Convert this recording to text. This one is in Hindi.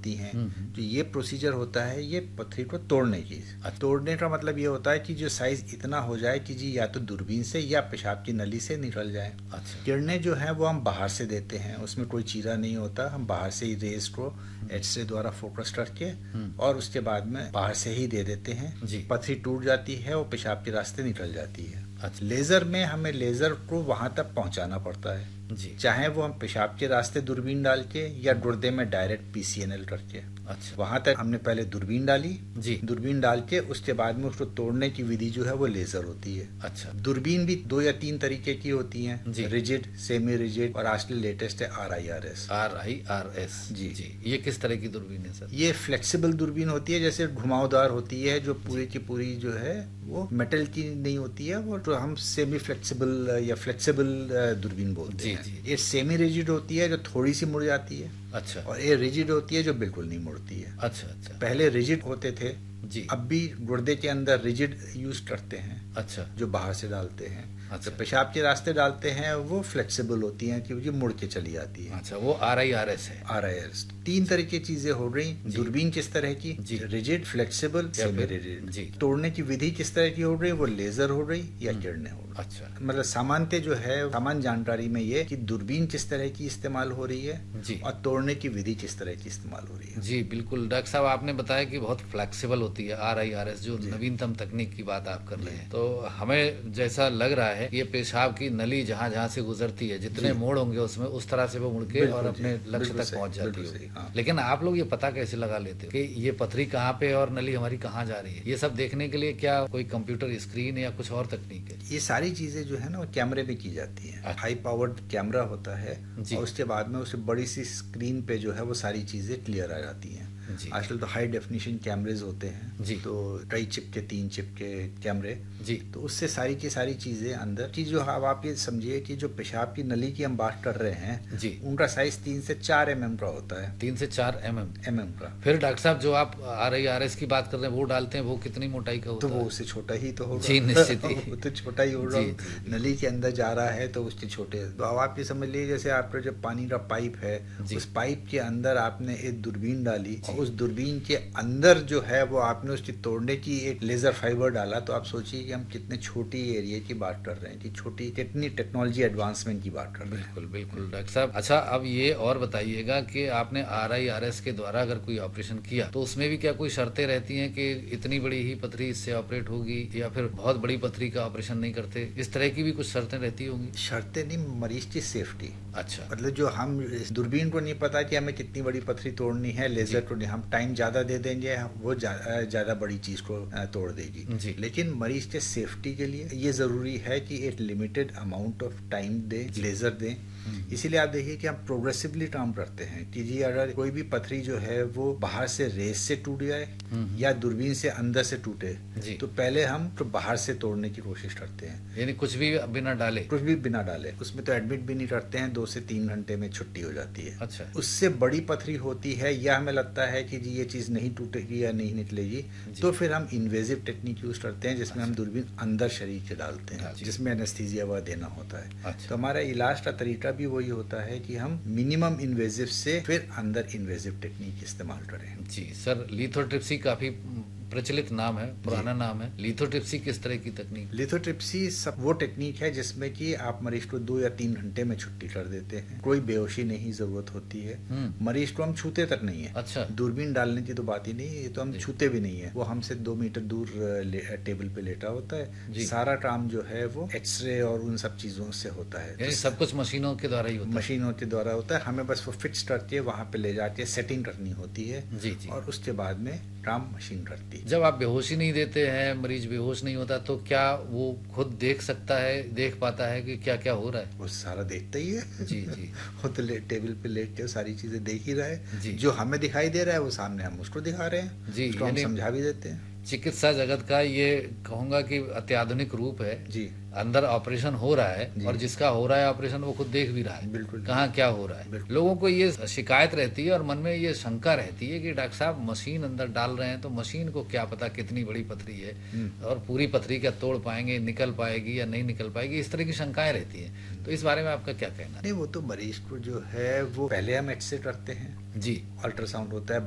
होती हैं, तो ये प्रोसीजर होता है ये पथरी को तोड़ने की। तोड़ने का मतलब ये होता है कि जो साइज इतना हो जाए कि जी या तो दूरबीन से या पेशाब की नली से निकल जाए। अच्छा। किरणें जो है वो हम बाहर से देते हैं, उसमें कोई चीरा नहीं होता, हम बाहर से ही रेज को एक्सरे द्वारा फोकस करके और उसके बाद में बाहर से ही दे देते हैं। पथरी टूट जाती है और पेशाब के रास्ते निकल जाती है। अच्छा। लेजर में हमें लेजर को वहां तक पहुंचाना पड़ता है जी। चाहे वो हम पेशाब के रास्ते दूरबीन डाल के या गुर्दे में डायरेक्ट पीसीएनएल करके। अच्छा। वहां तक हमने पहले दूरबीन डाली जी। दूरबीन डाल के उसके बाद में उसको तोड़ने की विधि जो है वो लेजर होती है। अच्छा। दूरबीन भी 2 या 3 तरीके की होती हैं, रिजिड, सेमी रिजिड और आजकल लेटेस्ट है RIRS। RIRS जी। ये किस तरह की दूरबीन है सर? ये फ्लेक्सिबल दूरबीन होती है, जैसे घुमावदार होती है, जो पूरी की पूरी जो है वो मेटल की नहीं होती है, वो तो हम सेमी फ्लेक्सिबल या फ्लेक्सिबल दूरबीन बोलते हैं। ये सेमी रिजिड होती है जो थोड़ी सी मुड़ जाती है। अच्छा। और ये रिजिड होती है जो बिल्कुल नहीं मुड़ती है। अच्छा अच्छा। पहले रिजिड होते थे जी। अब भी गुर्दे के अंदर रिजिड यूज करते हैं। अच्छा। जो बाहर से डालते हैं। अच्छा। तो पेशाब के रास्ते डालते हैं वो फ्लेक्सिबल होती हैं क्योंकि मुड़ के चली जाती है। अच्छा, वो RIRS है। RIRS 3 तरह की चीजें हो रही। दूरबीन किस तरह की? Rigid, flexible, semi rigid. तोड़ने की विधि किस तरह की हो रही? वो लेजर हो रही या किरणें हो रही। अच्छा। मतलब सामान्य जो है सामान्य जानकारी में ये कि दूरबीन किस तरह की इस्तेमाल हो रही है जी। और तोड़ने की विधि किस तरह की इस्तेमाल हो रही है। जी बिल्कुल डॉक्टर साहब, आपने बताया कि बहुत फ्लेक्सिबल होती है RIRS, जो नवीनतम तकनीक की बात आप कर रहे हैं। तो हमें जैसा लग रहा है ये पेशाब की नली जहाँ जहाँ से गुजरती है, जितने मोड़ होंगे उसमें उस तरह से वो मुड़ के और अपने लक्ष्य तक पहुंच जाती है। हाँ। लेकिन आप लोग ये पता कैसे लगा लेते हो कि ये पथरी कहाँ पे और नली हमारी कहाँ जा रही है? ये सब देखने के लिए क्या कोई कंप्यूटर स्क्रीन या कुछ और तकनीक है? ये सारी चीजें जो है ना कैमरे में की जाती है। हाई पावर्ड कैमरा होता है और उसके बाद में उसे बड़ी सी स्क्रीन पे जो है वो सारी चीजें क्लियर आ जाती हैं। आजकल तो हाई डेफिनेशन कैमरेज होते हैं जी। तो कई चिप के 3 चिप के कैमरे जी। तो उससे सारी की सारी चीजें अंदर की जो अब आप ये समझिए कि जो पेशाब की नली की हम बात कर रहे हैं जी, उनका साइज 3 से 4 mm का होता है। 3 से 4 mm का। फिर डॉक्टर साहब जो आप RIRS की बात कर रहे हैं वो डालते हैं, वो कितनी मोटाई का होता है? तो वो उससे छोटा ही तो होगा जी, निश्चित ही। वो तो छोटा ही होगा। नली के अंदर जा रहा है तो उसके छोटे। तो अब आप ये समझ लीजिए जैसे आपका जब पानी का पाइप है, उस पाइप के अंदर आपने एक दूरबीन डाली, उस दूरबीन के अंदर जो है वो आपने उसकी तोड़ने की एक लेजर फाइबर डाला, तो आप सोचिए कि हम कितने छोटी एरिया की बात कर रहे हैं, कि छोटी कितनी टेक्नोलॉजी एडवांसमेंट की बात कर रहे हैं। बिल्कुल बिल्कुल डॉक्टर साहब। अच्छा, अब ये और बताइएगा कि आपने RIRS के द्वारा अगर कोई ऑपरेशन किया तो उसमें भी क्या कोई शर्तें रहती हैं कि इतनी बड़ी ही पथरी इससे ऑपरेट होगी या फिर बहुत बड़ी पथरी का ऑपरेशन नहीं करते? इस तरह की भी कुछ शर्तें रहती होंगी? शर्तें नहीं, मरीज की सेफ्टी। अच्छा। मतलब जो हम दूरबीन को नहीं पता कि हमें कितनी बड़ी पथरी तोड़नी है, लेजर को नहीं, हम टाइम ज्यादा दे देंगे, वो ज्यादा बड़ी चीज को तोड़ देगी। लेकिन मरीज के सेफ्टी के लिए ये जरूरी है कि एक limited amount of time they, laser दें। इसीलिए आप देखिए कि हम प्रोग्रेसिवली काम करते हैं कि जी अगर कोई भी पथरी जो है वो बाहर से रेस से टूट जाए या दूरबीन से अंदर से टूटे तो पहले हम तो बाहर से तोड़ने की कोशिश करते हैं, यानी कुछ भी बिना डाले। कुछ भी बिना डाले, उसमें तो एडमिट भी नहीं करते हैं, 2 से 3 घंटे में छुट्टी हो जाती है। अच्छा। उससे बड़ी पथरी होती है या हमें लगता है कि जी ये चीज नहीं टूटेगी या नहीं निकलेगी, तो फिर हम इन्वेजिव टेक्निक यूज करते हैं जिसमें हम दूरबीन अंदर शरीर के डालते हैं, जिसमें एनेस्थीसिया वह देना होता है। तो हमारा इलाज का तरीका भी वही होता है कि हम मिनिमम इन्वेजिव से फिर अंदर इन्वेजिव टेक्निक इस्तेमाल करें। जी सर, लिथोट्रिप्सी काफी प्रचलित नाम है, पुराना नाम है। लिथोट्रिप्सी किस तरह की तकनीक? लिथोट्रिप्सी सब वो टेक्निक है जिसमें कि आप मरीज को 2 या 3 घंटे में छुट्टी कर देते हैं, कोई बेहोशी नहीं जरूरत होती है, मरीज को हम छूते तक नहीं है। अच्छा। दूरबीन डालने की तो बात ही नहीं है, ये तो हम छूते भी नहीं है, वो हमसे 2 मीटर दूर टेबल पे लेटा होता है। सारा काम जो है वो एक्सरे और उन सब चीजों से होता है। यानी सब कुछ मशीनों के द्वारा ही होता है? मशीनों के द्वारा होता है, हमें बस वो फिक्स करके वहां पे ले जाके सेटिंग करनी होती है जी जी। और उसके बाद में काम मशीन करती है। जब आप बेहोशी नहीं देते हैं, मरीज बेहोश नहीं होता, तो क्या वो खुद देख सकता है, देख पाता है कि क्या क्या हो रहा है? वो सारा देखता ही है। जी जी। वो तो टेबल पे लेट के सारी चीजें देख ही रहा है, जो हमें दिखाई दे रहा है वो सामने हम उसको दिखा रहे हैं जी, उसको हम समझा भी देते हैं। चिकित्सा जगत का ये कहूंगा कि अत्याधुनिक रूप है जी। अंदर ऑपरेशन हो रहा है और जिसका हो रहा है ऑपरेशन वो खुद देख भी रहा है बिल्कुल कहाँ क्या हो रहा है। लोगों को ये शिकायत रहती है और मन में ये शंका रहती है कि डॉक्टर साहब मशीन अंदर डाल रहे हैं तो मशीन को क्या पता कितनी बड़ी पथरी है और पूरी पथरी क्या तोड़ पाएंगे, निकल पाएगी या नहीं निकल पाएगी, इस तरह की शंकाएं रहती है। तो इस बारे में आपका क्या कहना है? नहीं, वो तो मरीज को जो है वो पहले हम एक्सरे करते हैं जी, अल्ट्रासाउंड होता है,